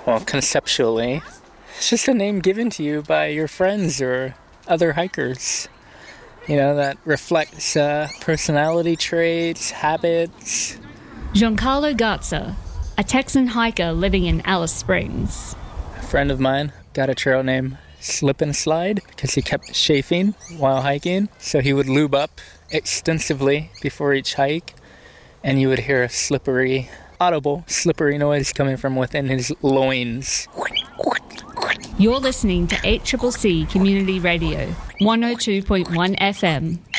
well, conceptually, it's just a name given to you by your friends or other hikers. You know, that reflects personality traits, habits. Giancarlo Garza, a Texan hiker living in Alice Springs. A friend of mine got a trail name Slip and Slide because he kept chafing while hiking. So he would lube up extensively before each hike, and you would hear a audible slippery noise coming from within his loins. You're listening to HCCC Community Radio, 102.1 FM.